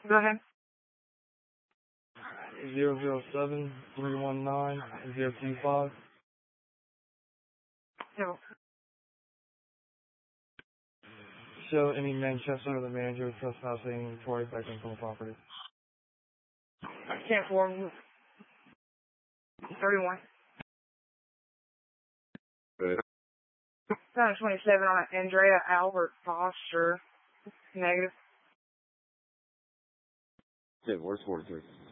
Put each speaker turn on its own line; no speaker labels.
Go ahead.
007-319-025.
No.
Show any Manchester or the manager trespassing Troy Beckman from the property.
10-4. 31. 27 on Andrea Albert Foster. Negative.
Yeah, where's 43?